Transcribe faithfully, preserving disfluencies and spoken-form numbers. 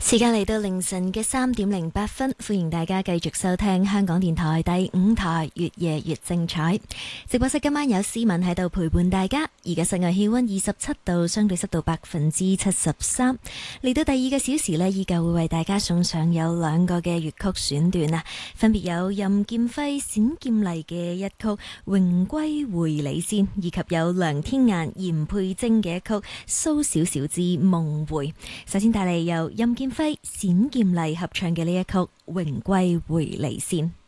時間嚟到凌晨嘅三點零八分，歡迎大家繼續收聽香港電台第五台越夜越精彩直播室。今晚有思文喺度陪伴大家。而家室外氣溫二十七度，相對濕度百分之七十三。嚟到第二個小時呢，依舊會為大家送上有兩個嘅粵曲選段啊，分別有任劍輝、冼劍麗嘅一曲《榮歸會你先》，以及有梁天雁、嚴佩貞嘅一曲《蘇小小之夢回》。首先帶嚟由任劍輝、冼劍麗合唱嘅呢一曲《榮歸會你先》。